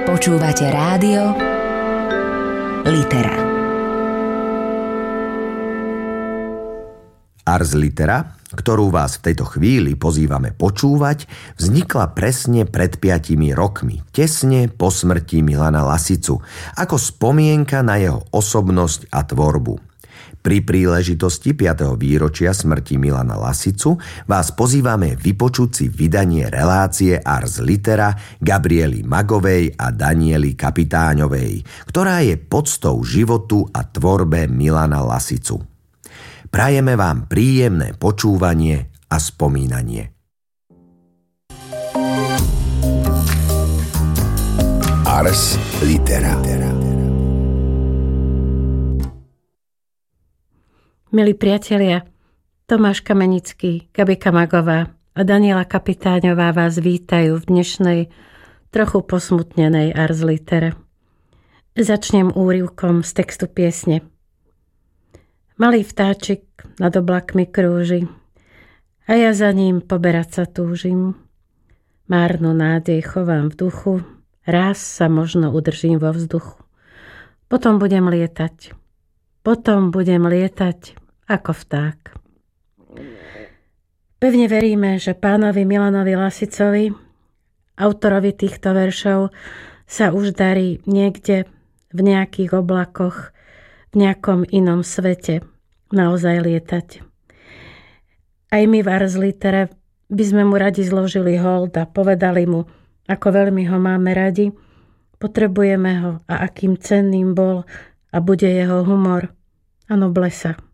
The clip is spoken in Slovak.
Počúvate rádio Litera. Ars Litera, ktorú vás v tejto chvíli pozývame počúvať, vznikla presne pred 5 rokmi, tesne po smrti Milana Lasicu, ako spomienka na jeho osobnosť a tvorbu. Pri príležitosti 5. výročia smrti Milana Lasicu vás pozývame vypočuť si vydanie relácie Ars Litera Gabriely Magovej a Daniely Kapitáňovej, ktorá je poctou životu a tvorbe Milana Lasicu. Prajeme vám príjemné počúvanie a spomínanie. Ars Litera. Milí priatelia, Tomáš Kamenický, Gabika Magová a Daniela Kapitáňová vás vítajú v dnešnej trochu posmutnenej Ars Litere. Začnem úryvkom z textu piesne. Malý vtáčik nad oblakmi krúži a ja za ním poberať sa túžim. Márnu nádej chovám v duchu, raz sa možno udržím vo vzduchu. Potom budem lietať ako vták. Pevne veríme, že pánovi Milanovi Lasicovi, autorovi týchto veršov, sa už darí niekde v nejakých oblakoch, v nejakom inom svete naozaj lietať. Aj my v Ars Litere by sme mu radi zložili hold a povedali mu, ako veľmi ho máme radi, potrebujeme ho a akým cenným bol a bude jeho humor a noblesa.